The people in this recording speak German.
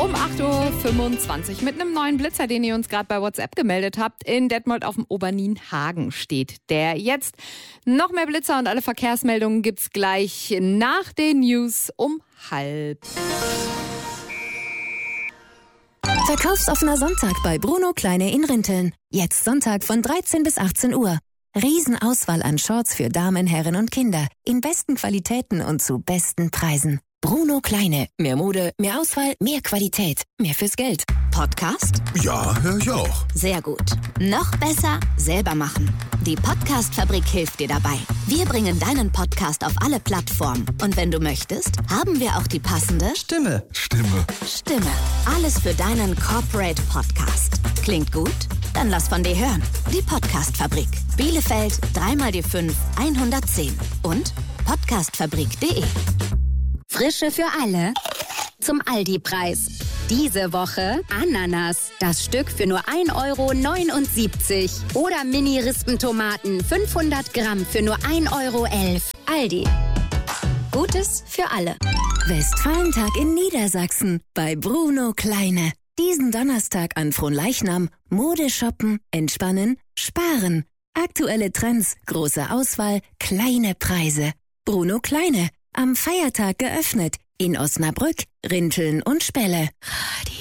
Um 8.25 Uhr mit einem neuen Blitzer, den ihr uns gerade bei WhatsApp gemeldet habt. In Detmold auf dem Obernienhagen steht der jetzt. Noch mehr Blitzer und alle Verkehrsmeldungen gibt's gleich nach den News um 12:30. Verkaufsoffener Sonntag bei Bruno Kleine in Rinteln. Jetzt Sonntag von 13 bis 18 Uhr. Riesenauswahl an Shorts für Damen, Herren und Kinder. In besten Qualitäten und zu besten Preisen. Bruno Kleine. Mehr Mode, mehr Auswahl, mehr Qualität. Mehr fürs Geld. Podcast? Ja, höre ich auch. Sehr gut. Noch besser, selber machen. Die Podcast-Fabrik hilft dir dabei. Wir bringen deinen Podcast auf alle Plattformen. Und wenn du möchtest, haben wir auch die passende Stimme. Alles für deinen Corporate Podcast. Klingt gut? Dann lass von dir hören. Die Podcast-Fabrik. Bielefeld 3x5 110 und podcastfabrik.de. Frische für alle zum Aldi-Preis. Diese Woche Ananas, das Stück für nur 1,79 € oder Mini-Rispentomaten 500 Gramm für nur 1,11 €. Aldi. Gutes für alle. Westfalentag in Niedersachsen bei Bruno Kleine. Diesen Donnerstag an Fronleichnam Mode shoppen, entspannen, sparen. Aktuelle Trends, große Auswahl, kleine Preise. Bruno Kleine. Am Feiertag geöffnet. In Osnabrück, Rinteln und Spelle.